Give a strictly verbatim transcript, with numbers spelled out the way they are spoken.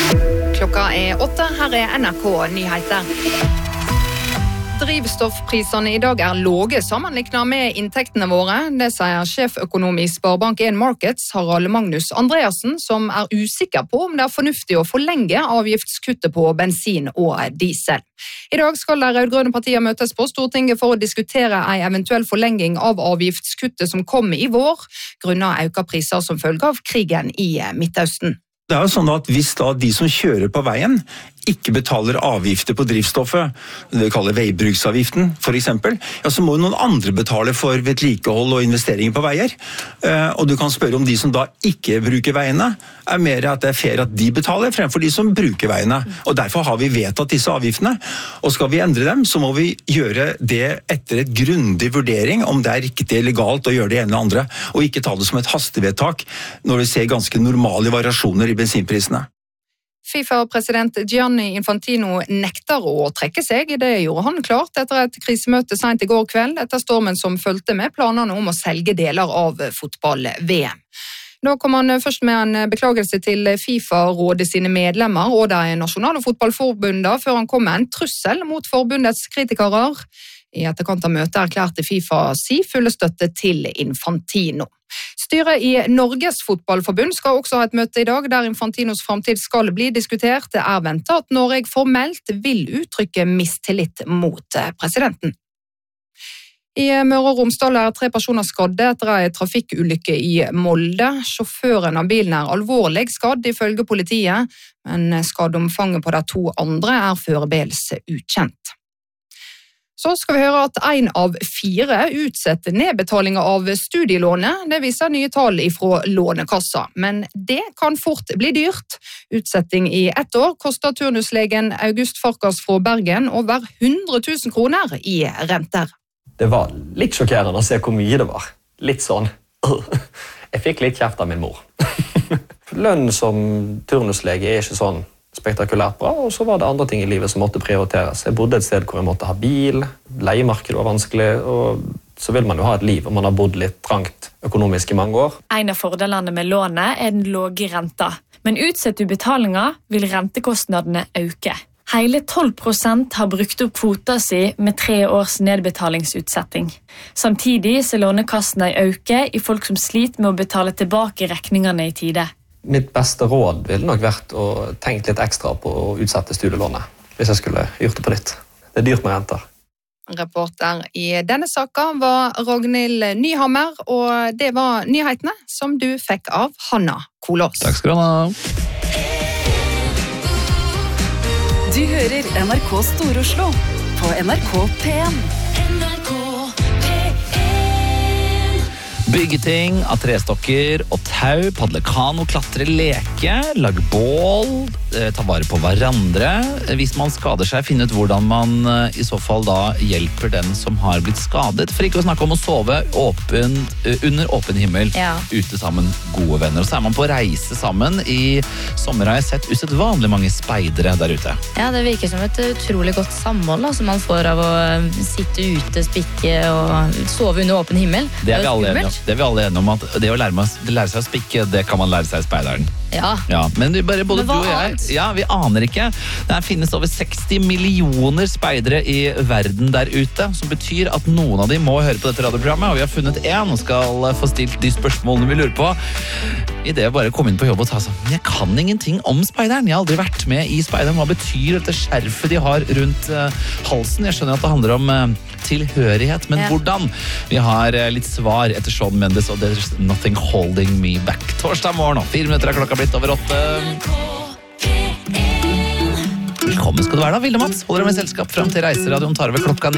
Klokka er åtte, her er N R K Nyheter. Drivstoffprisene i dag er låge sammenlignet med inntektene våre. Det sier sjeføkonom i Sparebank en Markets, Harald Magnus Andreassen, som er usikker på om det er fornuftig å forlenge avgiftskuttet på bensin og diesel. I dag skal de rødgrønne partier møtes på Stortinget for å diskutere en eventuell forlenging av avgiftskuttet som kom i vår, grunnet økte priser som følge av krigen i Midtøsten. Det er jo sånn at hvis da de som kjører på veien ikke betaler avgifter på drivstoffet, det vi kaller veibruksavgiften for eksempel, ja, så må jo noen andre betale for vedlikehold og investeringer på veier. Og du kan spørre om de som da ikke bruker veiene, er mer at det er fair at de betaler fremfor de som bruker veiene. Og derfor har vi vedtatt disse avgiftene. Og skal vi endre dem, så må vi gjøre det etter et grundig vurdering om det er riktig eller galt å gjøre det ene eller andre, og ikke ta det som et hastevedtak når vi ser ganske normale variasjoner i bensinprisene. FIFA-president Gianni Infantino nekter å trekke seg. Det gjorde han klart etter et krisemøte sent i går kveld, etter stormen som fulgte med planene om å selge deler av fotball-V M. Da kom han først med en beklagelse til FIFA-rådet sine medlemmer og de nasjonale fotballforbundene, før han kom med en trussel mot forbundets kritikere. I etterkant av møtet erklærte FIFA si fulle støtte til Infantino. Styret i Norges fotballforbund skal også ha et møte i dag, der Infantinos framtid skal bli diskutert. Det er ventet at Norge formelt vil uttrykke mistillit mot presidenten. I Møre og Romsdal er tre personer skadde etter en trafikkulykke i Molde. Sjåføren av bilen er alvorlig skadd ifølge politiet, men skadeomfanget på de to andre er foreløpig ukjent. Så skal vi høre at en av fire utsetter nedbetalinger av studielånet. Det viser nye tall fra Lånekassa, men det kan fort bli dyrt. Utsetting i ett år koster turnuslegen August Farkas fra Bergen over hundre tusen kroner i renter. Det var litt sjokkerende å se hvor mye det var. Litt sånn. Jeg fikk litt kjeft av min mor. Lønn som turnuslege er ikke sånn spektakulært bra, og så var det andre ting i livet som måtte prioriteres. Jeg bodde et sted hvor jeg måtte ha bil, leiemarkedet var vanskelig, og så vil man jo ha et liv, og man har bodd litt trangt økonomisk i mange år. En av fordelene med lånet er den låge renta, men utsatte betalinger vil rentekostnadene øke. Hele tolv prosent har brukt opp kvota si med tre års nedbetalingsutsetting. Samtidig ser lånekassene øke i folk som sliter med å betale tilbake rekningene i tide. Mitt beste råd ville nok vært å tenke litt ekstra på å utsette studielånet, hvis jeg skulle gjort det på nytt. Det er dyrt med renter. Reporter i denne saken var Ragnhild Nyhammer, og det var nyhetene som du fikk av Hanna Kolås. Takk skal du ha. Du hører N R K Stor-Oslo på N R K P en. Byggeting av trestokker og tau, padle kano, klatre, leke, lage bål, ta vare på hverandre. Hvis man skader seg, finne ut hvordan man i så fall da hjelper den som har blitt skadet. For ikke å snakke om å sove åpen, under åpen himmel, ja. Ute sammen, gode venner. Og så er man på reise sammen. I sommer har jeg sett usedvanlig mange speidere der ute. Ja, det virker som et utrolig godt samhold da, som man får av å sitte ute, spikke og sove under åpen himmel. Det er vi alle enige om. Det er vi alle enige om at det å lære, meg, det lære seg å spikke, det kan man lære seg i speideren. Ja. Ja, men bare både men du og jeg, ja, vi aner ikke. Det finnes over seksti millioner speidere i verden der ute, som betyr at noen av dem må høre på dette radioprogrammet, og vi har funnet en og skal få stilt de spørsmålene vi lurer på. I det å bare komme inn på jobb og ta sånn, jeg kan ingenting om speideren, jeg har aldri vært med i speideren. Hva betyr dette skjerfet de har rundt uh, halsen? Jeg skjønner at det handler om uh, tilhørighet, men ja. Hvordan? Vi har uh, litt svar etter Shawn Mendes og There's Nothing Holding Me Back. Torsdag morgen, fire minutter er klokka blitt over åtte. Velkommen skal du være da, Vilde Mats. Holder deg med selskap frem til reiseradioen tar over klokka ni.